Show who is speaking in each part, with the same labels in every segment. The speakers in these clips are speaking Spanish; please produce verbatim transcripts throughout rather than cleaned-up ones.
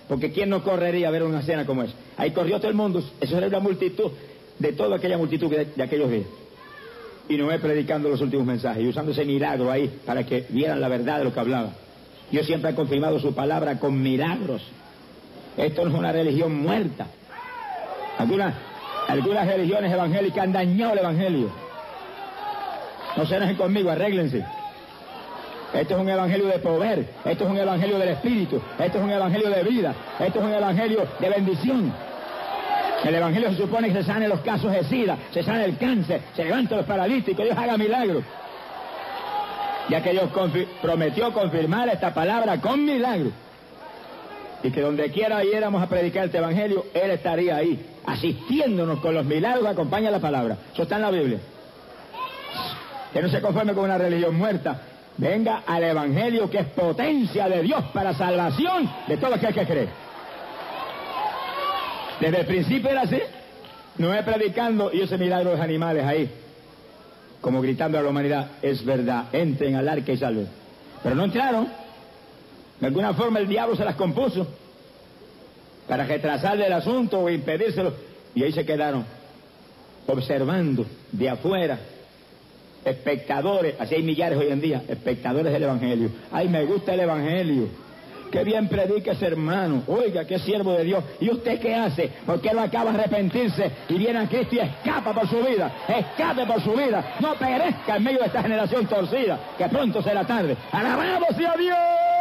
Speaker 1: porque ¿quién no correría a ver una escena como esa? Ahí corrió todo el mundo, eso era una multitud, de toda aquella multitud de, de aquellos días. Y Noé predicando los últimos mensajes y usando ese milagro ahí para que vieran la verdad de lo que hablaba. Dios siempre ha confirmado su palabra con milagros. Esto no es una religión muerta. Algunas, algunas religiones evangélicas han dañado el evangelio. No se enojen conmigo, arréglense. Esto es un evangelio de poder, esto es un evangelio del Espíritu, esto es un evangelio de vida, esto es un evangelio de bendición. El evangelio se supone que se sane los casos de SIDA, se sane el cáncer, se levantan los paralíticos, Dios haga milagros. Ya que Dios confi- prometió confirmar esta palabra con milagros. Y que donde quiera yéramos a predicar este evangelio, Él estaría ahí, asistiéndonos con los milagros que acompaña la palabra. Eso está en la Biblia. Que no se conforme con una religión muerta. Venga al evangelio, que es potencia de Dios para salvación de todo aquel que cree. Desde el principio era así. Noé predicando y ese milagro de los animales ahí, como gritando a la humanidad: es verdad, entren al arca y salven. Pero no entraron. De alguna forma el diablo se las compuso para retrasarle el asunto o impedírselo, y ahí se quedaron observando de afuera, espectadores. Así hay millares hoy en día, espectadores del evangelio. Ay, me gusta el evangelio, qué bien predica ese hermano, oiga, qué siervo de Dios. ¿Y usted qué hace? ¿Por qué no acaba de arrepentirse y viene a Cristo y escapa por su vida? Escape por su vida, no perezca en medio de esta generación torcida, que pronto será tarde. ¡Alabado sea Dios!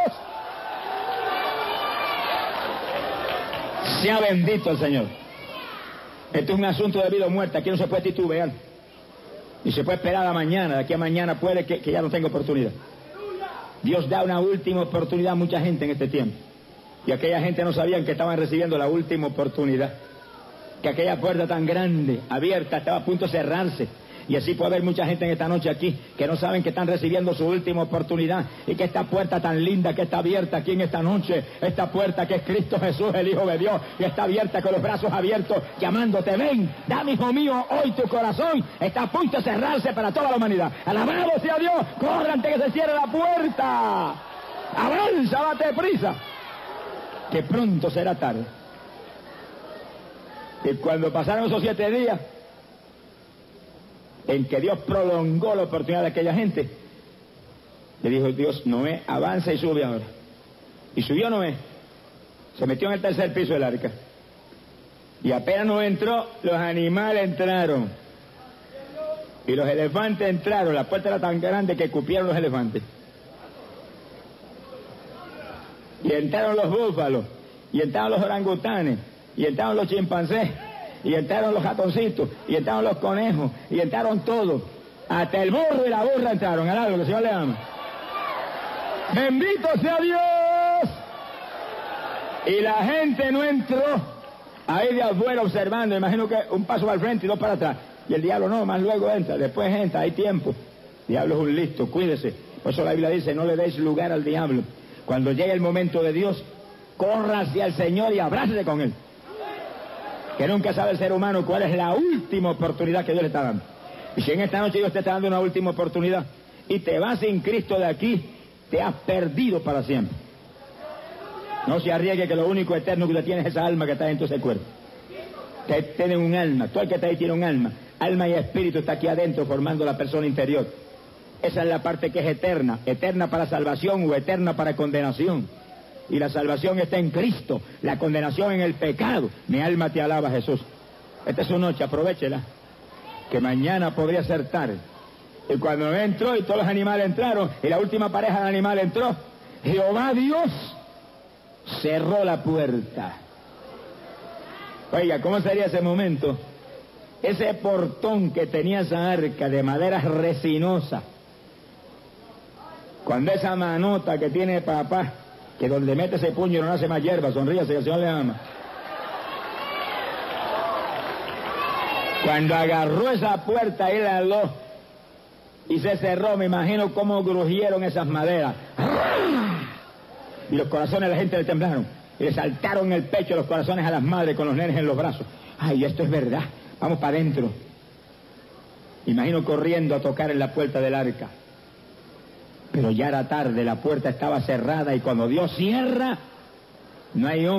Speaker 1: Sea bendito el Señor. Esto es un asunto de vida o muerte, aquí no se puede titubear. Y se puede esperar a mañana, de aquí a mañana puede que, que ya no tenga oportunidad. Dios da una última oportunidad a mucha gente en este tiempo. Y aquella gente no sabían que estaban recibiendo la última oportunidad. Que aquella puerta tan grande, abierta, estaba a punto de cerrarse. Y así puede haber mucha gente en esta noche aquí que no saben que están recibiendo su última oportunidad. Y que esta puerta tan linda que está abierta aquí en esta noche, esta puerta que es Cristo Jesús, el Hijo de Dios, y está abierta con los brazos abiertos, llamándote: ven, dame, hijo mío, hoy tu corazón. Está a punto de cerrarse para toda la humanidad. Alabado sea Dios, corra antes que se cierre la puerta. Avanza, date prisa, que pronto será tarde. Y cuando pasaron esos siete días en que Dios prolongó la oportunidad de aquella gente, le dijo Dios: Noé, avanza y sube ahora. Y subió Noé, se metió en el tercer piso del arca, y apenas Noé entró, los animales entraron, y los elefantes entraron. La puerta era tan grande que cupieron los elefantes, y entraron los búfalos, y entraron los orangutanes, y entraron los chimpancés, y entraron los ratoncitos, y entraron los conejos, y entraron todos, hasta el burro y la burra entraron. Alabado, que el Señor le ama. Bendito sea Dios. Y la gente no entró ahí de afuera observando, imagino que un paso para el frente y dos para atrás, y el diablo no, más luego entra, después entra, hay tiempo. El diablo es un listo, cuídese. Por eso la Biblia dice: no le deis lugar al diablo. Cuando llegue el momento de Dios, corra hacia el Señor y abrácese con Él. Que nunca sabe el ser humano cuál es la última oportunidad que Dios le está dando. Y si en esta noche Dios te está dando una última oportunidad y te vas sin Cristo de aquí, te has perdido para siempre. No se arriesgue, que lo único eterno que usted tiene es esa alma que está dentro de ese cuerpo. Usted tiene un alma, todo el que está ahí tiene un alma. Alma y espíritu está aquí adentro formando la persona interior. Esa es la parte que es eterna, eterna para salvación o eterna para condenación. Y la salvación está en Cristo, la condenación en el pecado. Mi alma te alaba, Jesús. Esta es su noche, aprovéchela, que mañana podría ser tarde. Y cuando entró y todos los animales entraron, y la última pareja de animales entró, Jehová Dios cerró la puerta. Oiga, ¿cómo sería ese momento? Ese portón que tenía esa arca de madera resinosa, cuando esa manota que tiene papá, que donde mete ese puño no hace más hierba, sonríase, que el Señor le ama. Cuando agarró esa puerta y la aló y se cerró, me imagino cómo grugieron esas maderas. Y los corazones de la gente le temblaron. Y le saltaron el pecho los corazones a las madres con los nenes en los brazos. Ay, esto es verdad, vamos para adentro. Imagino corriendo a tocar en la puerta del arca. Pero ya era tarde, la puerta estaba cerrada, y cuando Dios cierra, no hay hombre